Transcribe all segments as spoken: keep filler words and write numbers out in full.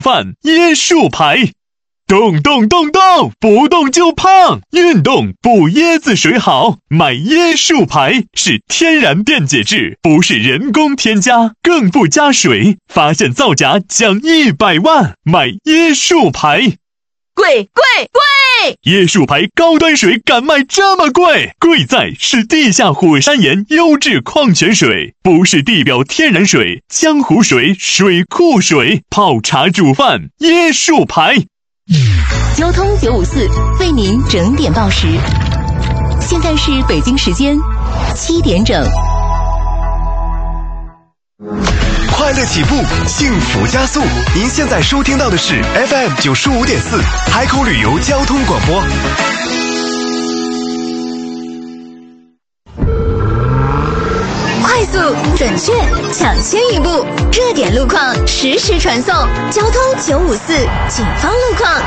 饭椰树牌。动动动动，不动就胖，运动补椰子水好，买椰树牌是天然电解质，不是人工添加，更不加水，发现造假奖一百万，买椰树牌。 贵贵贵！ 椰树牌高端水敢卖这么贵？贵在是地下火山岩优质矿泉水，不是地表天然水、江湖水、水库水，泡茶煮饭椰树牌。 交通九五四为您整点报时，现在是北京时间七点整。 快乐起步，幸福加速。您现在收听到的是 F M 九十五点四海口旅游交通广播。 快速、准确、抢先一步，热点路况实时传送。交通九五四警方路况。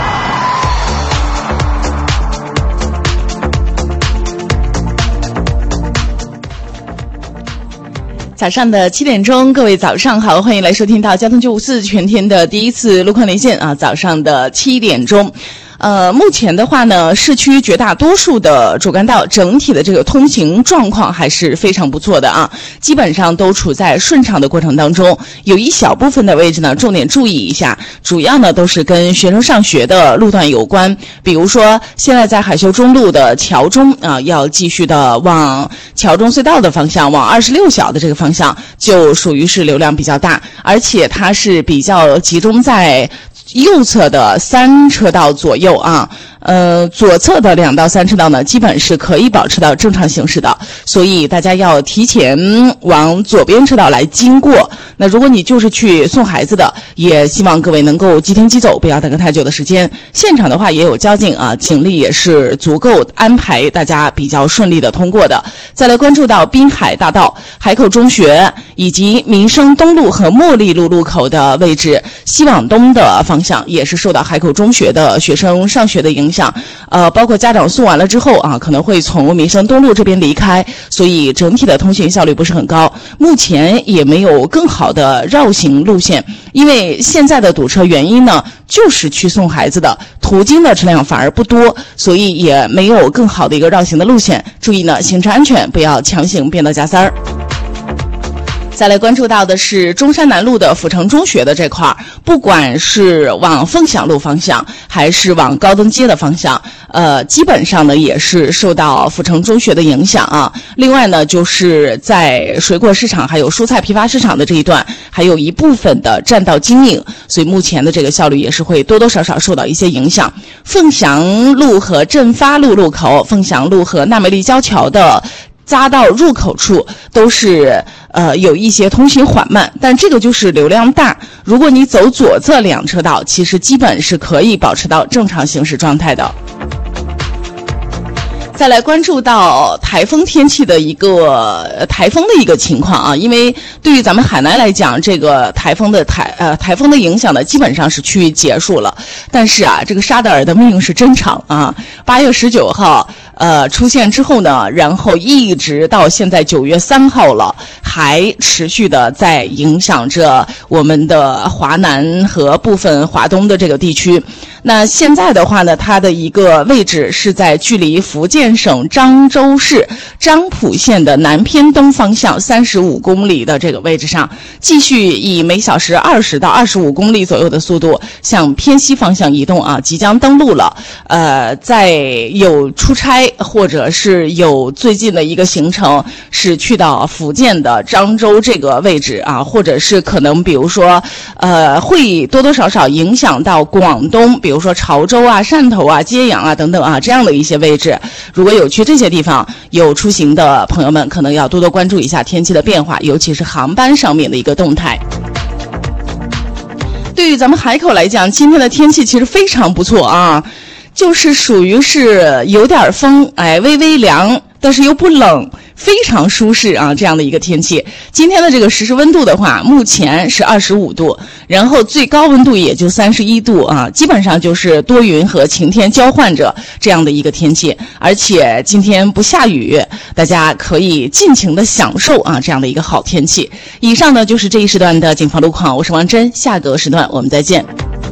早上的七点钟，各位早上好，欢迎来收听到交通九五四全天的第一次路况连线啊！早上的七点钟。呃，目前的话呢，市区绝大多数的主干道整体的这个通行状况还是非常不错的啊，基本上都处在顺畅的过程当中。有一小部分的位置呢，重点注意一下，主要呢都是跟学生上学的路段有关。比如说，现在在海秀中路的桥中啊，要继续的往桥中隧道的方向，往二十六小的这个方向，就属于是流量比较大，而且它是比较集中在右侧的三车道左右啊，呃，左侧的两到三车道呢，基本是可以保持到正常行驶的，所以大家要提前往左边车道来经过。那如果你就是去送孩子的，也希望各位能够即停即走，不要耽搁太久的时间。现场的话也有交警啊，警力也是足够安排大家比较顺利的通过的。再来关注到滨海大道、海口中学以及民生东路和茉莉路路口的位置，西往东的方向也是受到海口中学的学生上学的影响，呃，包括家长送完了之后啊，可能会从民生东路这边离开，所以整体的通行效率不是很高。目前也没有更好的绕行路线，因为现在的堵车原因呢，就是去送孩子的，途经的车辆反而不多，所以也没有更好的一个绕行的路线。注意呢，行车安全，不要强行变道加塞儿。再来关注到的是中山南路的阜成中学的这块，不管是往凤翔路方向还是往高登街的方向，呃，基本上呢也是受到阜成中学的影响啊。另外呢，就是在水果市场还有蔬菜批发市场的这一段，还有一部分的占道经营，所以目前的这个效率也是会多多少少受到一些影响。凤翔路和振发路路口、凤翔路和纳美利交桥的匝道入口处都是呃有一些通行缓慢，但这个就是流量大。如果你走左侧两车道，其实基本是可以保持到正常行驶状态的。再来关注到台风天气的一个、呃、台风的一个情况啊，因为对于咱们海南来讲，这个台风的台呃台风的影响呢，基本上是趋于结束了。但是啊，这个沙德尔的命是真长啊，八月十九号。呃，出现之后呢，然后一直到现在九月三号了，还持续的在影响着我们的华南和部分华东的这个地区。那现在的话呢，它的一个位置是在距离福建省漳州市漳浦县的南偏东方向三十五公里的这个位置上，继续以每小时二十到二十五公里左右的速度向偏西方向移动啊，即将登陆了。呃，在有出差或者是有最近的一个行程是去到福建的漳州这个位置啊，或者是可能比如说呃会多多少少影响到广东，比如说潮州啊、汕头啊、揭阳啊等等啊这样的一些位置。如果有去这些地方有出行的朋友们，可能要多多关注一下天气的变化，尤其是航班上面的一个动态。对于咱们海口来讲，今天的天气其实非常不错啊，就是属于是有点风，哎，微微凉，但是又不冷，非常舒适啊，这样的一个天气。今天的这个实时温度的话，目前是二十五度，然后最高温度也就三十一度啊，基本上就是多云和晴天交换着这样的一个天气。而且今天不下雨，大家可以尽情的享受啊这样的一个好天气。以上呢就是这一时段的警方路况，我是王真，下个时段我们再见。